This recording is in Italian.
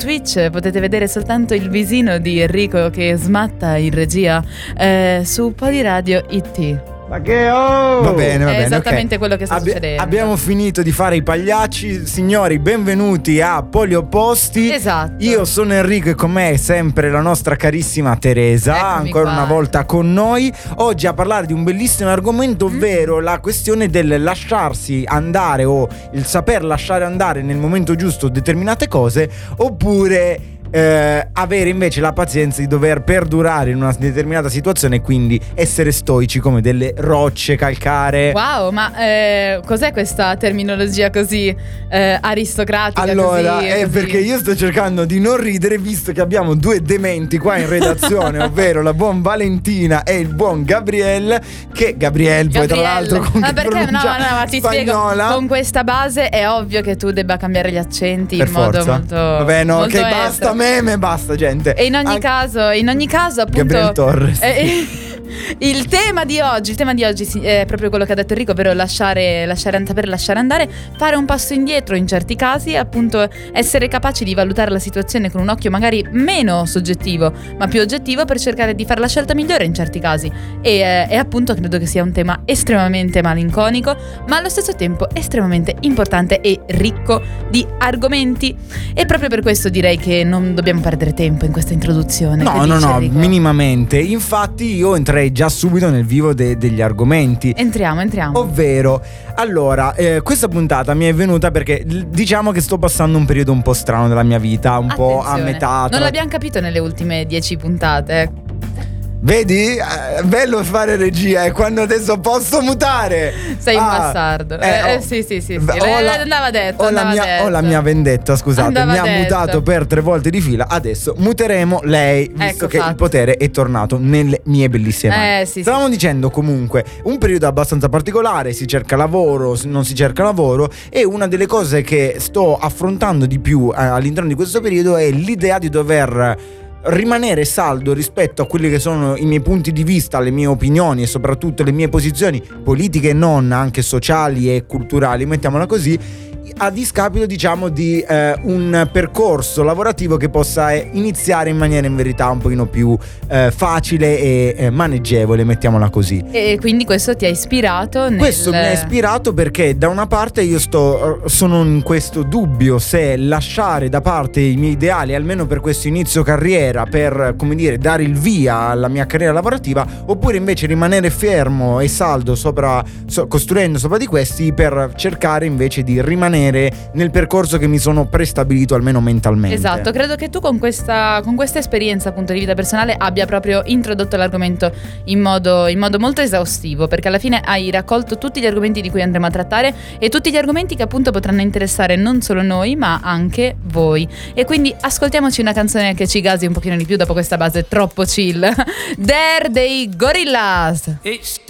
Twitch potete vedere soltanto il visino di Enrico che smatta in regia su Poliradio IT. Ma che va bene, è esattamente okay. quello che sta succedendo. Abbiamo finito di fare i pagliacci. Signori, benvenuti a Poli Opposti. Esatto. Io sono Enrico e con me è sempre la nostra carissima Teresa. Eccomi ancora qua. Una volta con noi oggi a parlare di un bellissimo argomento, ovvero la questione del lasciarsi andare o il saper lasciare andare nel momento giusto determinate cose, oppure avere invece la pazienza di dover perdurare in una determinata situazione e quindi essere stoici come delle rocce calcaree. Wow, ma cos'è questa terminologia così aristocratica? Allora, così? Perché io sto cercando di non ridere, visto che abbiamo due dementi qua in redazione, ovvero la buon Valentina e il buon Gabriel. Che Gabriel poi tra l'altro con ma perché no, ma ti spagnola. spiego, con questa base è ovvio che tu debba cambiare gli accenti per in modo forza. molto Vabbè, no, molto che estro. basta meme, basta gente. E in ogni caso appunto Gabriel Torres. il tema di oggi è proprio quello che ha detto Enrico, ovvero saper lasciare andare, fare un passo indietro in certi casi, appunto essere capaci di valutare la situazione con un occhio magari meno soggettivo ma più oggettivo per cercare di fare la scelta migliore in certi casi. E appunto credo che sia un tema estremamente malinconico ma allo stesso tempo estremamente importante e ricco di argomenti, e proprio per questo direi che non dobbiamo perdere tempo in questa introduzione. No, Che dici, Enrico? minimamente. Infatti io entrerei già subito nel vivo degli argomenti. Entriamo. Ovvero, allora, questa puntata mi è venuta perché diciamo che sto passando un periodo un po' strano della mia vita, un po' a metà. Non l'abbiamo capito nelle ultime 10 puntate. Vedi? Bello fare regia, e quando adesso posso mutare. Sei un bastardo. Sì. Andava detto. Ho la mia vendetta, scusate. Andava mi ha detto. mutato per 3 volte di fila. Adesso muteremo lei, visto che il potere è tornato nelle mie bellissime mani. Stavamo dicendo comunque un periodo abbastanza particolare. Si cerca lavoro, non si cerca lavoro. E una delle cose che sto affrontando di più all'interno di questo periodo è l'idea di dover rimanere saldo rispetto a quelli che sono i miei punti di vista, le mie opinioni e soprattutto le mie posizioni politiche e non, anche sociali e culturali, mettiamola così, a discapito diciamo di un percorso lavorativo che possa iniziare in maniera in verità un pochino più facile e maneggevole, mettiamola così. E quindi questo ti ha ispirato Questo mi ha ispirato perché da una parte io sono in questo dubbio se lasciare da parte i miei ideali, almeno per questo inizio carriera, per, come dire, dare il via alla mia carriera lavorativa, oppure invece rimanere fermo e saldo costruendo sopra di questi, per cercare invece di rimanere nel percorso che mi sono prestabilito, almeno mentalmente. Esatto, credo che tu con questa esperienza appunto di vita personale abbia proprio introdotto l'argomento in modo molto esaustivo, perché alla fine hai raccolto tutti gli argomenti di cui andremo a trattare e tutti gli argomenti che appunto potranno interessare non solo noi ma anche voi. E quindi ascoltiamoci una canzone che ci gasi un pochino di più dopo questa base troppo chill. Dare dei Gorillaz. It's